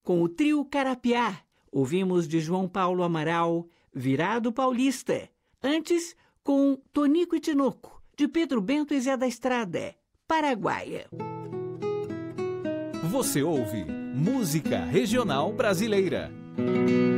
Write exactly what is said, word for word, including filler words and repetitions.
com o trio Carapiá, ouvimos de João Paulo Amaral, Virado Paulista. Antes, com Tonico e Tinoco, de Pedro Bento e Zé da Estrada, Paraguaia. Você ouve Música Regional Brasileira.